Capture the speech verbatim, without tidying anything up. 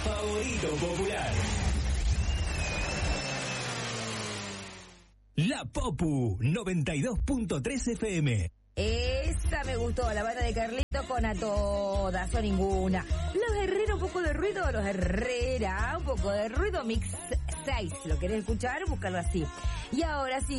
favorito popular. La Popu noventa y dos punto tres F M. Esa me gustó, la banda de Carlito con A Todas o Ninguna. Los Herrera, un poco de ruido, los Herrera, un poco de ruido, mix seis. ¿Lo querés escuchar? Búscalo así. Y ahora sí.